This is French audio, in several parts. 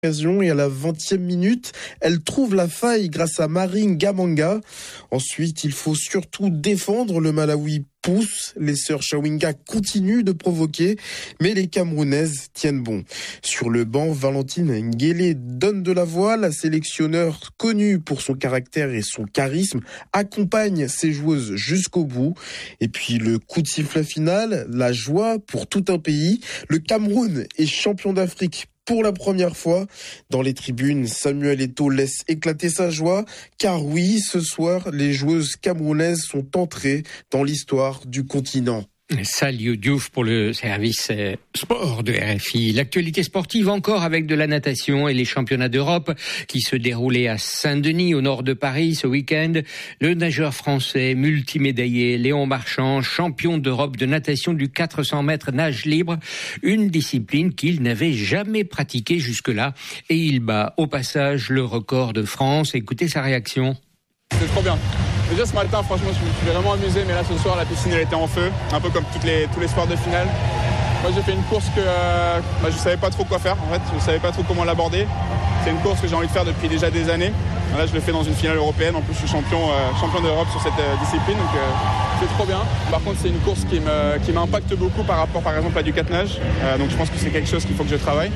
Et à la 20e minute, elle trouve la faille grâce à Marine Gamanga. Ensuite, il faut surtout défendre. Le Malawi pousse. Les sœurs Chawinga continuent de provoquer, mais les Camerounaises tiennent bon. Sur le banc, Valentine Nguélé donne de la voix. La sélectionneur, connue pour son caractère et son charisme, accompagne ses joueuses jusqu'au bout. Et puis le coup de sifflet final, la joie pour tout un pays. Le Cameroun est champion d'Afrique pour la première fois. Dans les tribunes, Samuel Eto'o laisse éclater sa joie, car oui, ce soir, les joueuses camerounaises sont entrées dans l'histoire du continent. Salut Diouf pour le service sport de RFI. L'actualité sportive encore avec de la natation et les championnats d'Europe qui se déroulaient à Saint-Denis au nord de Paris ce week-end. Le nageur français multimédaillé Léon Marchand, champion d'Europe de natation du 400 mètres nage libre, une discipline qu'il n'avait jamais pratiquée jusque-là, et il bat au passage le record de France. Écoutez sa réaction. C'est trop bien. Déjà ce matin, franchement, je me suis vraiment amusé, mais là ce soir, la piscine elle était en feu, un peu comme tous les sports de finale. Moi j'ai fait une course que je savais pas trop quoi faire, en fait, je savais pas trop comment l'aborder. C'est une course que j'ai envie de faire depuis déjà des années. Là je le fais dans une finale européenne, en plus je suis champion d'Europe sur cette discipline, donc c'est trop bien. Par contre c'est une course qui m'impacte beaucoup par rapport par exemple à du 4 nage, donc je pense que c'est quelque chose qu'il faut que je travaille.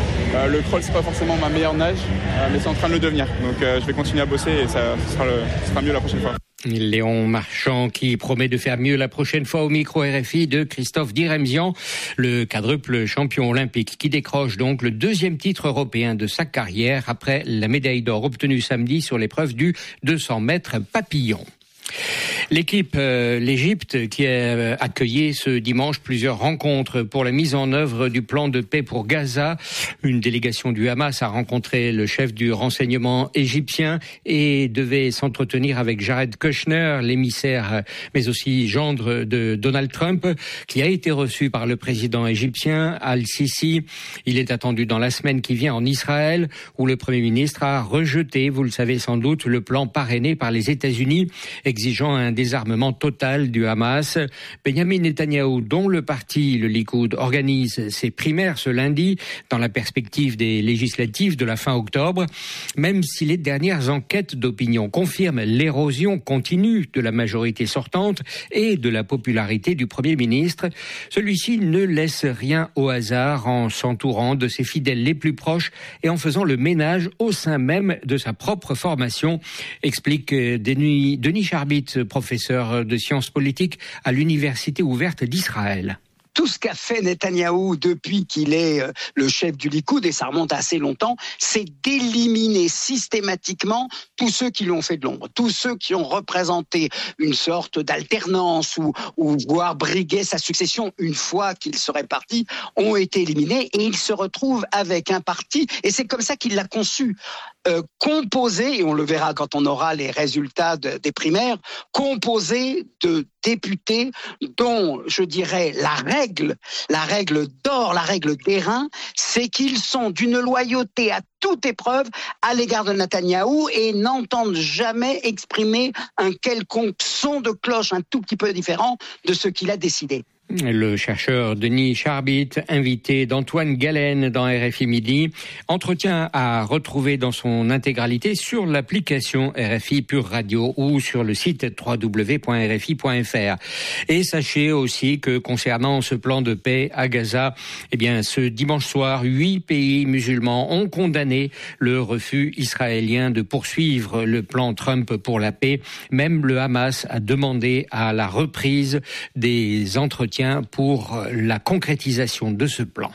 Le crawl c'est pas forcément ma meilleure nage, mais c'est en train de le devenir, donc je vais continuer à bosser et ça sera mieux la prochaine fois. Léon Marchand qui promet de faire mieux la prochaine fois au micro RFI de Christophe Diremzian, le quadruple champion olympique qui décroche donc le 2e titre européen de sa carrière après la médaille d'or obtenue samedi sur l'épreuve du 200 mètres papillon. L'équipe, l'Égypte, qui a accueilli ce dimanche plusieurs rencontres pour la mise en œuvre du plan de paix pour Gaza. Une délégation du Hamas a rencontré le chef du renseignement égyptien et devait s'entretenir avec Jared Kushner, l'émissaire, mais aussi gendre de Donald Trump, qui a été reçu par le président égyptien Al-Sisi. Il est attendu dans la semaine qui vient en Israël, où le Premier ministre a rejeté, vous le savez sans doute, le plan parrainé par les États-Unis, exigeant un désarmement total du Hamas. Benjamin Netanyahou, dont le parti, le Likoud, organise ses primaires ce lundi dans la perspective des législatives de la fin octobre. Même si les dernières enquêtes d'opinion confirment l'érosion continue de la majorité sortante et de la popularité du Premier ministre, celui-ci ne laisse rien au hasard en s'entourant de ses fidèles les plus proches et en faisant le ménage au sein même de sa propre formation, explique Denis Charbit, professeur de sciences politiques à l'Université ouverte d'Israël. Tout ce qu'a fait Netanyahou depuis qu'il est le chef du Likoud, et ça remonte à assez longtemps, c'est d'éliminer systématiquement tous ceux qui lui ont fait de l'ombre, tous ceux qui ont représenté une sorte d'alternance ou voire brigué sa succession une fois qu'il serait parti, ont été éliminés et il se retrouve avec un parti, et c'est comme ça qu'il l'a conçu, composé, et on le verra quand on aura les résultats des primaires, composé de députés dont, je dirais, la règle d'or, la règle d'airain, c'est qu'ils sont d'une loyauté à toute épreuve à l'égard de Netanyahou et n'entendent jamais exprimer un quelconque son de cloche un tout petit peu différent de ce qu'il a décidé. Le chercheur Denis Charbit, invité d'Antoine Galen dans RFI Midi. Entretien à retrouver dans son intégralité sur l'application RFI Pure Radio ou sur le site www.rfi.fr. Et sachez aussi que concernant ce plan de paix à Gaza, ce dimanche soir, 8 pays musulmans ont condamné le refus israélien de poursuivre le plan Trump pour la paix. Même le Hamas a demandé à la reprise des entretiens pour la concrétisation de ce plan.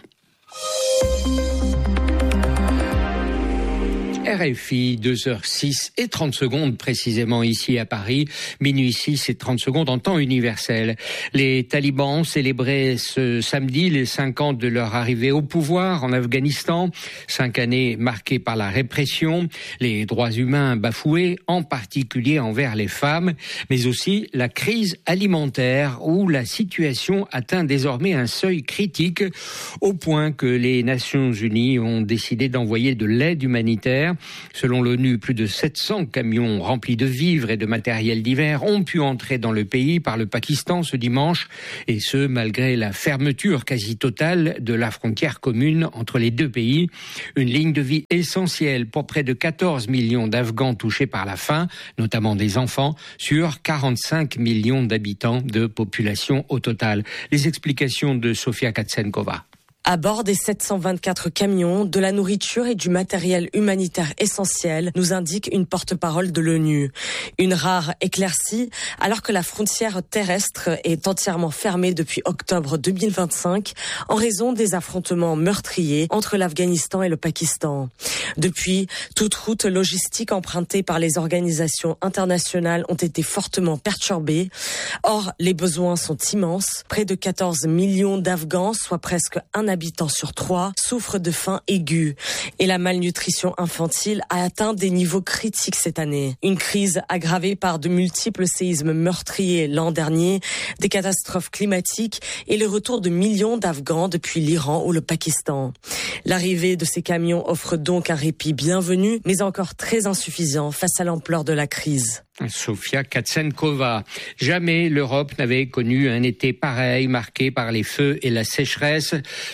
RFI, 2h06 et 30 secondes précisément ici à Paris, minuit 6 et 30 secondes en temps universel. Les talibans célébraient ce samedi les 5 ans de leur arrivée au pouvoir en Afghanistan, 5 années marquées par la répression, les droits humains bafoués, en particulier envers les femmes, mais aussi la crise alimentaire où la situation atteint désormais un seuil critique au point que les Nations Unies ont décidé d'envoyer de l'aide humanitaire. Selon l'ONU, plus de 700 camions remplis de vivres et de matériel divers ont pu entrer dans le pays par le Pakistan ce dimanche, et ce malgré la fermeture quasi totale de la frontière commune entre les deux pays. Une ligne de vie essentielle pour près de 14 millions d'Afghans touchés par la faim, notamment des enfants, sur 45 millions d'habitants de population au total. Les explications de Sofia Katsenkova. À bord des 724 camions, de la nourriture et du matériel humanitaire essentiel, nous indique une porte-parole de l'ONU. Une rare éclaircie, alors que la frontière terrestre est entièrement fermée depuis octobre 2025 en raison des affrontements meurtriers entre l'Afghanistan et le Pakistan. Depuis, toute route logistique empruntée par les organisations internationales ont été fortement perturbées. Or, les besoins sont immenses. Près de 14 millions d'Afghans, soit presque un habitant sur 3, souffrent de faim aiguë. Et la malnutrition infantile a atteint des niveaux critiques cette année. Une crise aggravée par de multiples séismes meurtriers l'an dernier, des catastrophes climatiques et le retour de millions d'Afghans depuis l'Iran ou le Pakistan. L'arrivée de ces camions offre donc un répit bienvenu, mais encore très insuffisant face à l'ampleur de la crise. Sofia Katsenkova. Jamais l'Europe n'avait connu un été pareil, marqué par les feux et la sécheresse.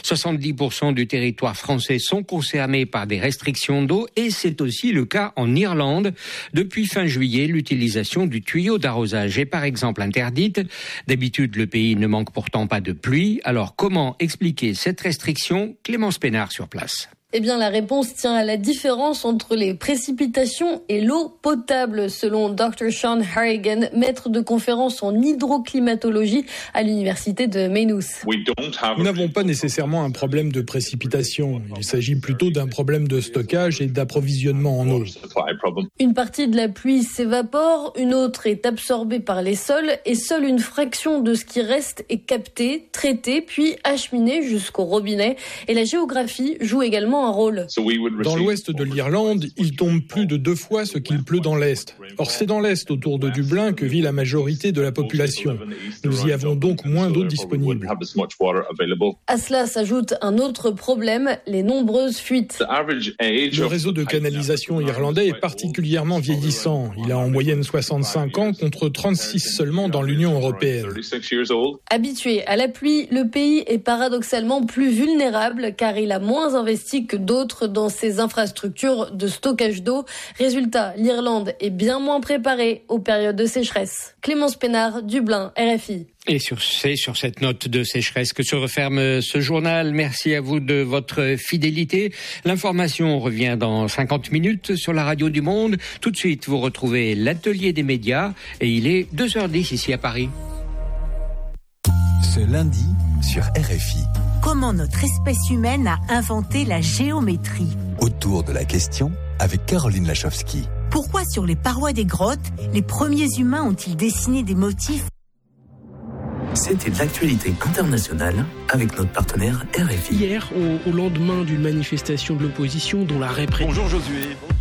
70% du territoire français sont concernés par des restrictions d'eau, et c'est aussi le cas en Irlande. Depuis fin juillet, l'utilisation du tuyau d'arrosage est par exemple interdite. D'habitude, le pays ne manque pourtant pas de pluie. Alors comment expliquer cette restriction? Clémence Pénard sur place. Eh bien, la réponse tient à la différence entre les précipitations et l'eau potable, selon Dr. Sean Harrigan, maître de conférence en hydroclimatologie à l'université de Maynooth. Nous n'avons pas nécessairement un problème de précipitation. Il s'agit plutôt d'un problème de stockage et d'approvisionnement en eau. Une partie de la pluie s'évapore, une autre est absorbée par les sols, et seule une fraction de ce qui reste est captée, traitée, puis acheminée jusqu'au robinet. Et la géographie joue également un rôle. Dans l'ouest de l'Irlande, il tombe plus de 2 fois ce qu'il pleut dans l'est. Or, c'est dans l'est, autour de Dublin, que vit la majorité de la population. Nous y avons donc moins d'eau disponible. À cela s'ajoute un autre problème, les nombreuses fuites. Le réseau de canalisation irlandais est particulièrement vieillissant. Il a en moyenne 65 ans contre 36 seulement dans l'Union européenne. Habitué à la pluie, le pays est paradoxalement plus vulnérable car il a moins investi que d'autres dans ses infrastructures de stockage d'eau. Résultat, l'Irlande est bien moins préparée aux périodes de sécheresse. Clémence Pénard, Dublin, RFI. Et c'est sur cette note de sécheresse que se referme ce journal. Merci à vous de votre fidélité. L'information revient dans 50 minutes sur la radio du Monde. Tout de suite, vous retrouvez l'atelier des médias et il est 2h10 ici à Paris. Ce lundi sur RFI. Comment notre espèce humaine a inventé la géométrie? Autour de la question avec Caroline Lachowski. Pourquoi sur les parois des grottes, les premiers humains ont-ils dessiné des motifs? C'était de l'actualité internationale avec notre partenaire RFI. Hier, au lendemain d'une manifestation de l'opposition dont la répression... Bonjour Josué.